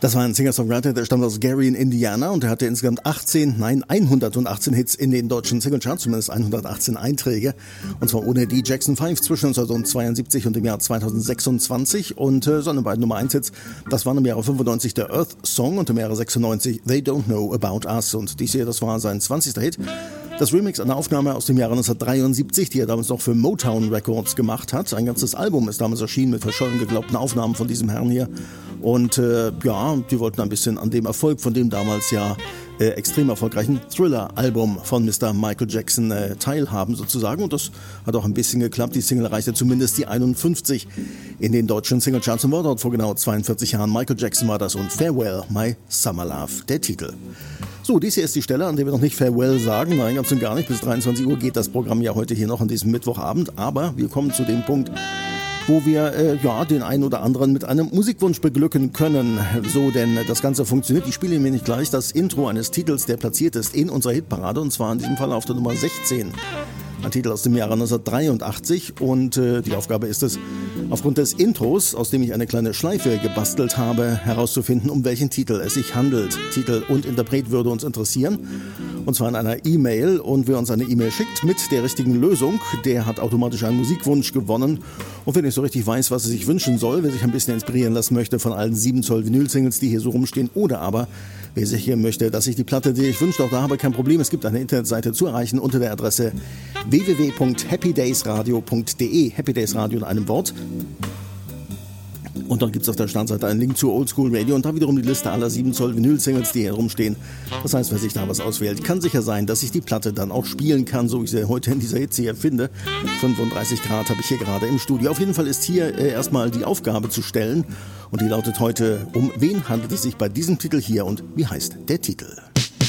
Das war ein Singer-Songwriter, der stammt aus Gary in Indiana und er hatte insgesamt 118 Hits in den deutschen Singlecharts, zumindest 118 Einträge, und zwar ohne die Jackson 5 zwischen 1972 und dem Jahr 2026 und seine beiden Nummer 1 Hits, das waren im Jahre 95 der Earth Song und im Jahre 96 They Don't Know About Us und dies hier, das war sein 20. Hit. Das Remix einer Aufnahme aus dem Jahre 1973, die er damals noch für Motown Records gemacht hat. Ein ganzes Album ist damals erschienen mit verschollen geglaubten Aufnahmen von diesem Herrn hier. Und die wollten ein bisschen an dem Erfolg von dem damals ja extrem erfolgreichen Thriller-Album von Mr. Michael Jackson teilhaben sozusagen. Und das hat auch ein bisschen geklappt. Die Single erreichte zumindest die 51 in den deutschen Singlecharts und war dort vor genau 42 Jahren. Michael Jackson war das und Farewell, My Summer Love, der Titel. So, dies hier ist die Stelle, an der wir noch nicht Farewell sagen. Nein, ganz und gar nicht. Bis 23 Uhr geht das Programm ja heute hier noch an diesem Mittwochabend. Aber wir kommen zu dem Punkt, wo wir den einen oder anderen mit einem Musikwunsch beglücken können. So, denn das Ganze funktioniert. Ich spiele mir nicht gleich das Intro eines Titels, der platziert ist in unserer Hitparade. Und zwar in diesem Fall auf der Nummer 16. Ein Titel aus dem Jahre 1983. Und die Aufgabe ist es, aufgrund des Intros, aus dem ich eine kleine Schleife gebastelt habe, herauszufinden, um welchen Titel es sich handelt. Titel und Interpret würde uns interessieren. Und zwar in einer E-Mail. Und wer uns eine E-Mail schickt mit der richtigen Lösung, der hat automatisch einen Musikwunsch gewonnen. Und wenn ich so richtig weiß, was er sich wünschen soll, wer sich ein bisschen inspirieren lassen möchte von allen 7 Zoll Vinyl-Singles, die hier so rumstehen, oder aber wer sich hier möchte, dass ich die Platte, die ich wünsche, auch da habe, kein Problem. Es gibt eine Internetseite zu erreichen unter der Adresse www.happydaysradio.de. Happy Days Radio in einem Wort. Und dann gibt es auf der Startseite einen Link zu Oldschool Radio und da wiederum die Liste aller 7 Zoll Vinyl-Singles, die hier rumstehen. Das heißt, wer sich da was auswählt, kann sicher sein, dass ich die Platte dann auch spielen kann, so wie ich sie heute in dieser Hitze hier finde. 35 Grad habe ich hier gerade im Studio. Auf jeden Fall ist hier erstmal die Aufgabe zu stellen und die lautet heute, um wen handelt es sich bei diesem Titel hier und wie heißt der Titel?